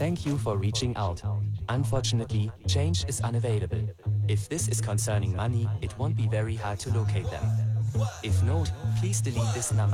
Thank you for reaching out. Unfortunately, change is unavailable. If this is concerning money, it won't be very hard to locate them. If not, please delete this number.